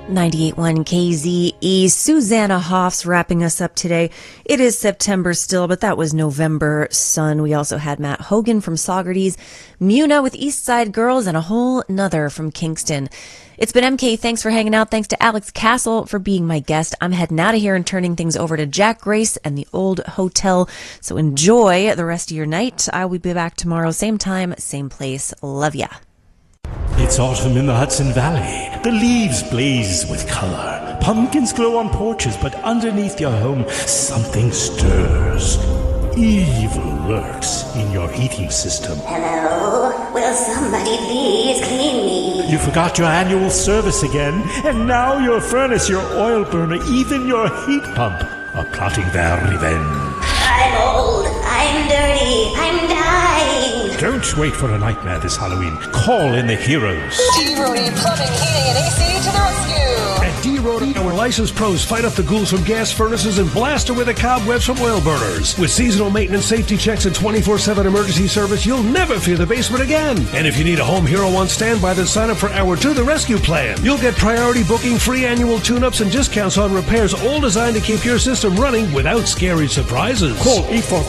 98.1 KZE. Susanna Hoffs wrapping us up today. It is September still, but that was November Sun. We also had Matt Hogan from Saugerties, Muna with East Side Girls, and a whole nother from Kingston. It's been MK. Thanks for hanging out. Thanks to Alex Castle for being my guest. I'm heading out of here and turning things over to Jack Grace and the Old Hotel. So enjoy the rest of your night. I will be back tomorrow, same time, same place. Love ya. It's autumn in the Hudson Valley. The leaves blaze with color. Pumpkins glow on porches, but underneath your home, something stirs. Evil lurks in your heating system. Hello? Will somebody please clean me? You forgot your annual service again, and now your furnace, your oil burner, even your heat pump are plotting their revenge. I'm old. I'm dirty. I'm dying. Don't wait for a nightmare this Halloween. Call in the heroes. D-Roadie Plumbing, Heating, and AC to the rescue. At D-Roadie, our licensed pros fight up the ghouls from gas furnaces and blast away the cobwebs from oil burners. With seasonal maintenance, safety checks, and 24/7 emergency service, you'll never fear the basement again. And if you need a home hero on standby, then sign up for our To the Rescue plan. You'll get priority booking, free annual tune-ups, and discounts on repairs, all designed to keep your system running without scary surprises. Call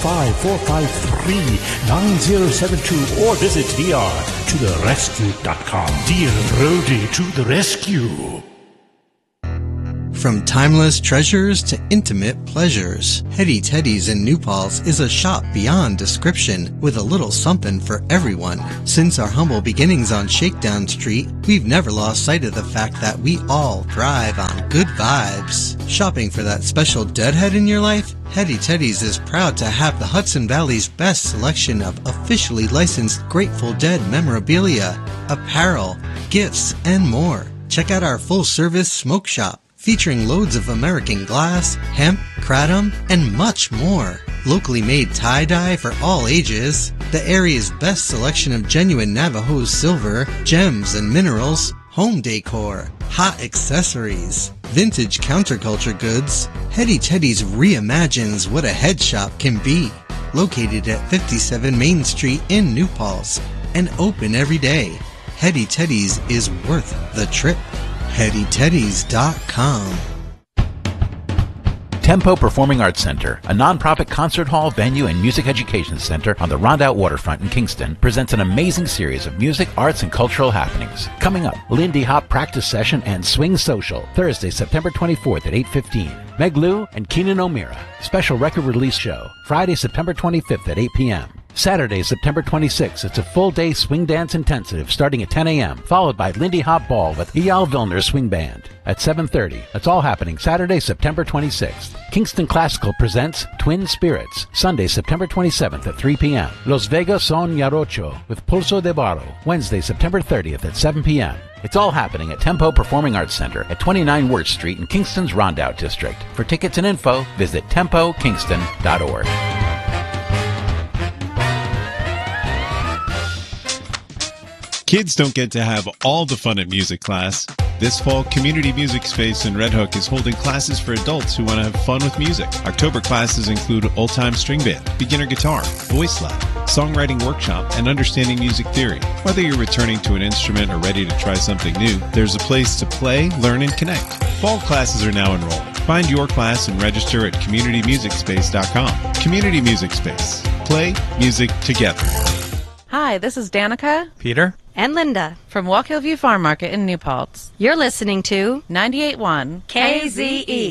845-453-9072 or visit drtotherescue.com. Dear Roadie to the rescue. From timeless treasures to intimate pleasures, Hetty Teddy's in New Paltz is a shop beyond description with a little something for everyone. Since our humble beginnings on Shakedown Street, we've never lost sight of the fact that we all thrive on good vibes. Shopping for that special deadhead in your life? Hetty Teddy's is proud to have the Hudson Valley's best selection of officially licensed Grateful Dead memorabilia, apparel, gifts, and more. Check out our full-service smoke shop, featuring loads of American glass, hemp, kratom, and much more. Locally made tie-dye for all ages, the area's best selection of genuine Navajo silver, gems and minerals, home decor, hot accessories, vintage counterculture goods. Hetty Teddy's reimagines what a head shop can be. Located at 57 Main Street in New Paltz and open every day. Hetty Teddy's is worth the trip. HettyTeddies.com. Tempo Performing Arts Center, a nonprofit concert hall, venue, and music education center on the Rondout waterfront in Kingston, presents an amazing series of music, arts, and cultural happenings. Coming up, Lindy Hop Practice Session and Swing Social, Thursday, September 24th at 8:15. Meg Lou and Keenan O'Meara, special record release show, Friday, September 25th at 8 p.m. Saturday, September 26th, it's a full-day swing dance intensive starting at 10 a.m., followed by Lindy Hop Ball with Eyal Vilner Swing Band at 7:30. That's all happening Saturday, September 26th. Kingston Classical presents Twin Spirits, Sunday, September 27th at 3 p.m. Los Vegas Son Yarocho with Pulso de Barro, Wednesday, September 30th at 7 p.m. It's all happening at Tempo Performing Arts Center at 29 Worth Street in Kingston's Rondout District. For tickets and info, visit tempokingston.org. Kids don't get to have all the fun at music class. This fall, Community Music Space in Red Hook is holding classes for adults who want to have fun with music. October classes include old-time string band, beginner guitar, voice lab, songwriting workshop, and understanding music theory. Whether you're returning to an instrument or ready to try something new, there's a place to play, learn, and connect. Fall classes are now enrolling. Find your class and register at communitymusicspace.com. Community Music Space. Play music together. Hi, this is Danica, Peter, and Linda from Walk Hill View Farm Market in New Paltz. You're listening to 98.1 KZE.